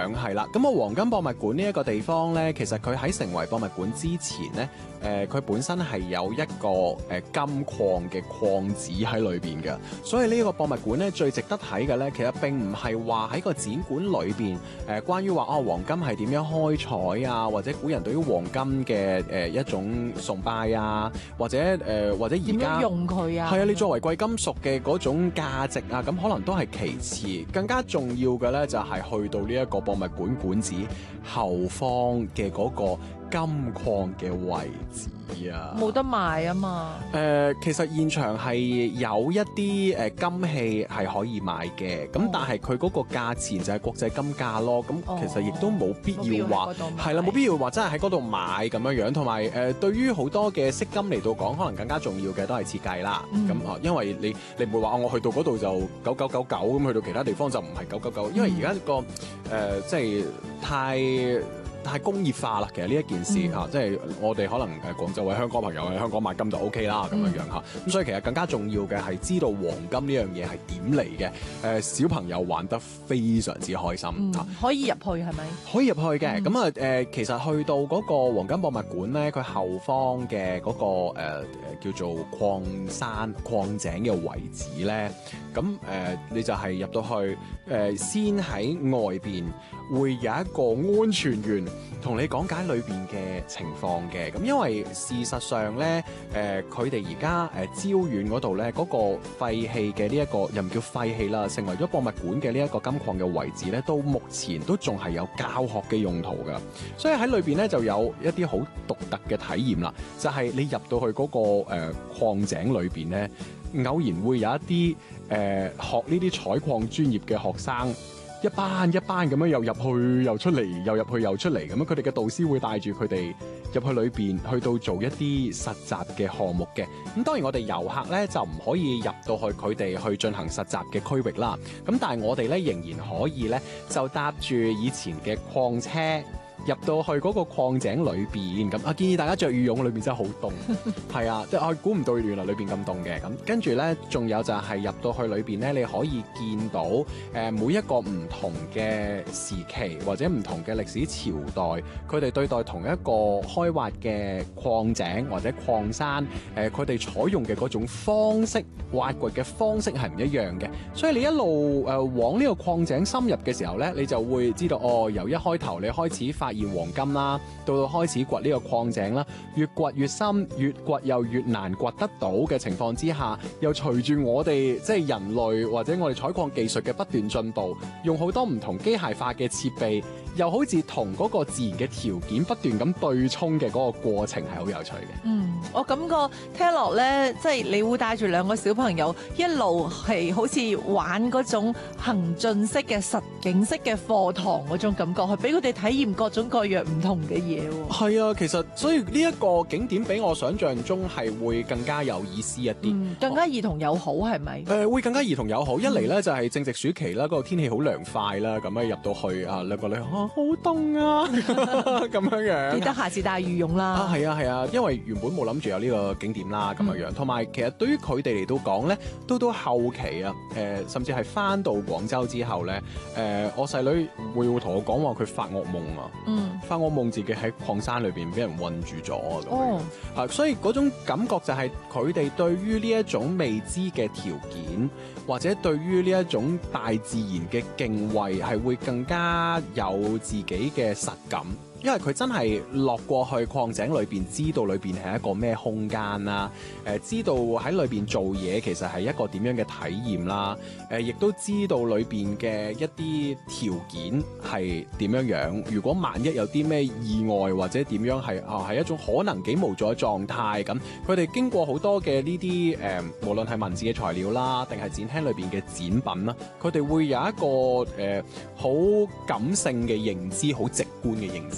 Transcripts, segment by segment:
係啦。咁啊，黃金博物館呢一個地方咧，其實佢喺成為博物館之前咧，佢本身係有一個金礦嘅礦址喺裏邊嘅，所以呢個博物館咧最值得睇嘅咧，其實並唔係話喺個展館裏邊關於話黃金係點樣開採啊，或者古人對於黃金嘅一種崇拜啊，或者而家點樣用佢啊？ 係啊，你作為貴金屬嘅嗰種價值啊，咁可能都係其次，更加重要嘅咧就係去到呢一個博物館館址後方嘅嗰個金礦嘅位置啊， 冇得賣啊嘛。 其實現場係有一啲金器係可以買嘅，咁但係佢嗰個價錢就係國際金價咯。咁其實亦都冇必要話係啦，冇必要話真係喺嗰度買咁樣樣。同埋對於好多嘅飾金嚟到講，可能更加重要嘅都係設計啦。咁因為你唔會話我去到嗰度就9999咁，去到其他地方就唔係999，因為而家個即係太工業化啦，其實呢一件事即係我哋可能廣州或者香港朋友喺香港買金就 OK 啦咁樣樣嚇。咁所以其實更加重要嘅係知道黃金呢樣嘢係點嚟嘅。小朋友玩得非常之開心可以入去係咪？ 可以入去嘅。咁其實去到嗰個黃金博物館咧，佢後方嘅嗰個叫做礦井嘅位置咧，咁你就係入到去先喺外邊會有一個安全員同你講解裏邊嘅情況嘅。咁因為事實上咧，佢哋而家招遠嗰度咧，嗰個廢棄嘅呢一個又唔叫廢棄啦，成為咗博物館嘅呢一個金礦嘅位置咧，到目前都仲係有教學嘅用途噶。所以喺裏邊咧就有一啲好獨特嘅體驗啦，就係你入到去嗰個礦井裏邊咧，偶然會有一啲學呢啲採礦專業嘅學生。一班一班咁樣又入去又出嚟，又入去又出嚟，咁樣佢哋嘅導師會帶住佢哋入去裏邊，去到做一啲實習嘅項目嘅。咁當然我哋遊客咧就唔可以入到去佢哋去進行實習嘅區域啦。咁但係我哋咧仍然可以咧就搭住以前嘅礦車。入到去嗰個礦井裏邊，咁建議大家着羽絨，裏邊真係好凍，係啊，即係我估唔到原來裏邊咁凍嘅。咁跟住咧，仲有就係入到去裏邊咧，你可以見到每一個唔同嘅時期或者唔同嘅歷史朝代，佢哋對待同一個開挖嘅礦井或者礦山，佢哋採用嘅嗰種方式，挖掘嘅方式係唔一樣嘅。所以你一路往呢個礦井深入嘅時候咧，你就會知道由一開頭你開始發現黃金啦，到開始掘呢個礦井啦，越掘越深，越掘又越難掘得到嘅情況之下，又隨住我哋即係人類或者我哋採礦技術嘅不斷進步，用好多唔同機械化嘅設備，又好似同嗰個自然嘅條件不斷咁對沖嘅嗰個過程係好有趣嘅。 我感覺聽落咧，即係你會帶住兩個小朋友一路係好似玩嗰種行進式嘅實景式嘅課堂嗰種感覺，係俾佢哋體驗各種各樣唔同嘅嘢。 係啊，其實所以呢一個景點比我想象中係會更加有意思一啲， 更加兒童友好係咪？ 會更加兒童友好。一嚟咧就係正值暑期啦，嗰個天氣好涼快啦，咁樣入到去兩個女好凍啊咁樣樣。 記得下次帶羽絨啦。 係啊，因為原本冇諗住有呢個景點啦咁樣樣，同埋其實對於佢哋嚟到講咧，到後期啊，甚至係翻到廣州之後咧，我細女會同我講話佢發噩夢啊，發噩夢自己喺礦山裏邊俾人困住咗啊，所以嗰種感覺就係佢哋對於呢一種未知嘅條件，或者對於呢一種大自然嘅敬畏，係會更加有自己嘅實感。因為佢真係落過去礦井裏邊，知道裏邊係一個咩空間啦，知道喺裏邊做嘢其實係一個點樣嘅體驗啦，亦都知道裏邊嘅一啲條件係點樣樣。如果萬一有啲咩意外或者點樣係一種可能幾無助嘅狀態，咁佢哋經過好多嘅呢啲無論係文字嘅材料啦，定係展廳裏邊嘅展品啦，佢哋會有一個好感性嘅認知，好直觀嘅認知。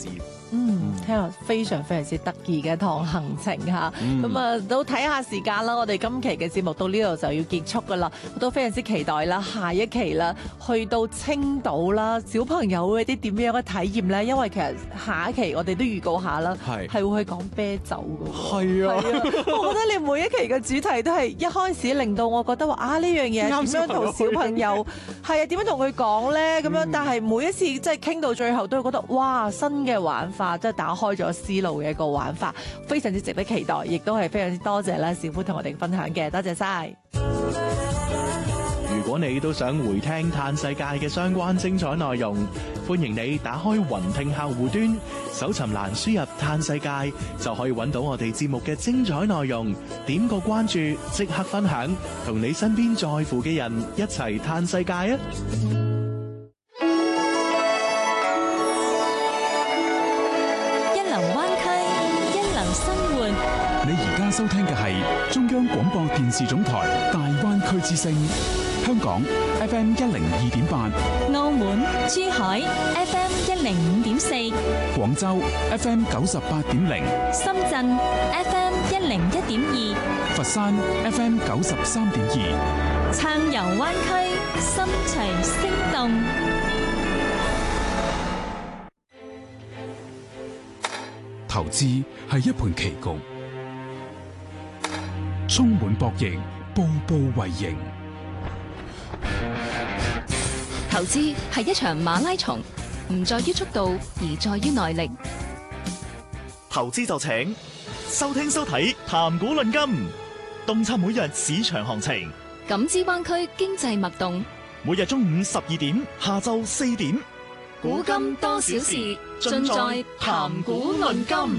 聽落非常非常之得意嘅一趟行程嚇，咁啊都睇下時間啦。我哋今期嘅節目到呢度就要結束噶啦，我都非常之期待啦，下一期啦，去到青島啦，小朋友會有啲點樣嘅體驗咧？因為其實下一期我哋都預告下啦，係會去講啤酒嘅喎。係啊，我覺得你每一期嘅主題都係一開始令到我覺得話呢樣嘢點樣同小朋友係啊，點樣同佢講咧咁樣，但係每一次即係傾到最後都會覺得哇，新嘅玩法，即係打開咗思路嘅一個玩法，非常之值得期待，亦都係非常之多謝啦，小夫同我哋分享嘅，多謝晒。 如果你都想回聽嘆世界嘅相關精彩內容，歡迎你打開雲聽客戶端，搜尋欄輸入嘆世界，就可以揾到我哋節目嘅精彩內容。點個關注，即刻分享，同你身邊在乎嘅人一齊嘆世界啊！ 你而家收聽嘅係中央廣播電視總台大灣區之聲，香港 FM 102.8， 澳門珠海 FM 105.4， 廣州 FM 98.0， 深圳 FM 101.2， 佛山 FM 93.2， 暢遊灣區，心隨聲動。 投資係一盤棋局，充滿博弈，步步為營。 投資係一場馬拉松，唔在於速度，而在於耐力。 投資就請收聽收睇談股論金，洞察每日市場行情， 感知灣區經濟脈動。 每日中午12點，下晝4點， 古今多少事，盡在談股論金。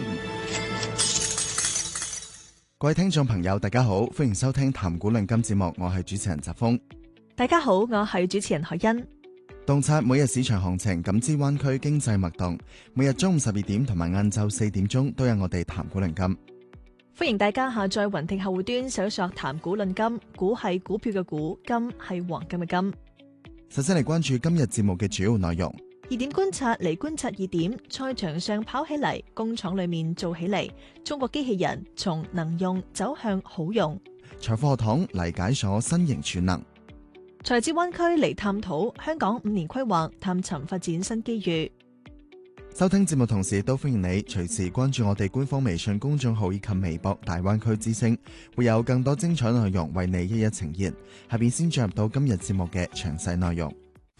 各位聽眾朋友，大家好，歡迎收聽談股論金節目，我係主持人澤峰。 大家好，我係主持人海欣。 洞察每日市場行情，感知灣區經濟脈動。每日中午12點同埋晏晝4點鐘都有我哋談股論金。 歡迎大家下載雲聽客戶端搜索談股論金，股係股票嘅股，金係黃金嘅金。 首先嚟關注今日節目嘅主要內容。 2點觀察嚟觀察2點，賽場上跑起嚟，工廠裏面做起嚟。中國機器人從能用走向好用。 財富學堂嚟解鎖新型儲能。 財智灣區嚟探討香港5年規劃，探尋發展新機遇。 收聽節目同時都歡迎你隨時關注我哋官方微信公眾號以及微博大灣區之聲，會有更多精彩內容為你一一呈現。下邊先進入到今日節目嘅詳細內容。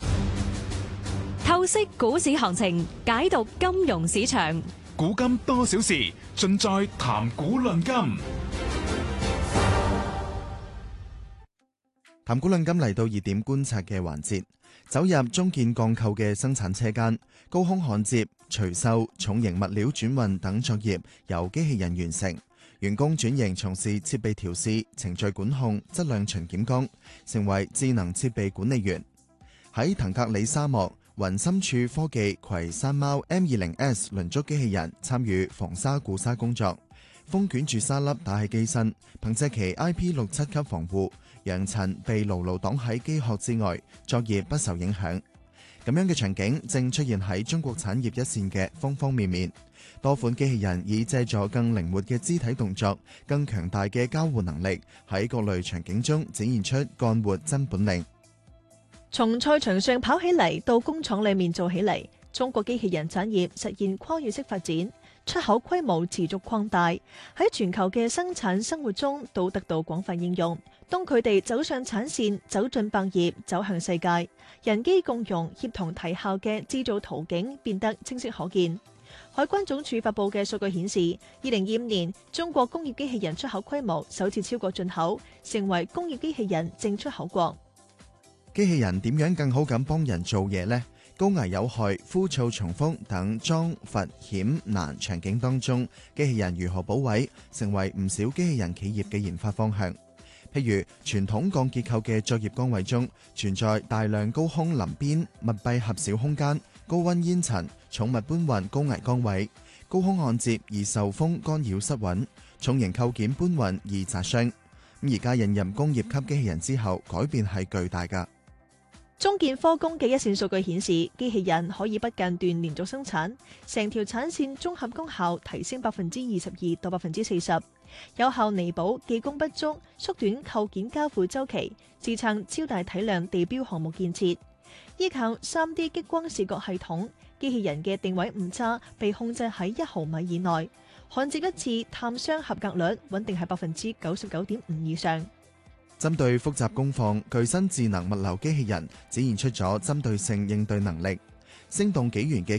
透析股市行情，解讀金融市場， 古今多少事，盡在談股論金。 談股論金嚟到2點觀察嘅環節，走入中建鋼構嘅生產車間，高空焊接、除鏽、重型物料轉運等作業由機器人完成，員工轉型從事設備調試、程序管控、質量巡檢工，成為智能設備管理員。喺騰格里沙漠，雲深處科技攜山貓 M20S 輪足機器人參與防沙固沙工作，封捲住沙粒打喺機身，憑借其 IP67 級防護，揚塵被牢牢擋喺機殼之外，作業不受影響。咁樣嘅場景正出現喺中國產業一線嘅方方面面，多款機器人以借助更靈活嘅肢體動作、更強大嘅交互能力，喺各類場景中展現出幹活真本領。 從賽場上跑起嚟到工廠裏面做起嚟，中國機器人產業實現跨越式發展，出口規模持續擴大，喺全球嘅生產生活中都得到廣泛應用。當佢哋走上產線，走進百業，走向世界，人機共融、協同提效嘅製造途徑變得清晰可見。海關總署發佈嘅數據顯示，2025年中國工業機器人出口規模首次超過進口，成為工業機器人淨出口國。 機器人點樣更好咁幫人做嘢呢？高危有害、枯燥重複等樁罰險難場景當中，機器人如何補位，成為唔少機器人企業嘅研發方向。譬如傳統鋼結構嘅作業崗位中，存在大量高空臨邊、密閉狹小空間、高溫煙塵、重物搬運高危崗位，高空焊接易受風干擾失穩，重型構件搬運易砸傷。而家引入工業級機器人之後，改變係巨大㗎。 中建科工嘅一線數據顯示，機器人可以不間斷連續生產，成條產線綜合功效提升22%到40%，有效彌補技工不足，縮短構件交付週期，支撐超大體量地標項目建設。依靠 3D 激光視覺系統，機器人嘅定位誤差被控制喺1毫米以內，焊接一次探傷合格率穩定係99.5%以上。 針對複雜工況，具身智能物流機器人展現出咗針對性應對能力。聲動紀元嘅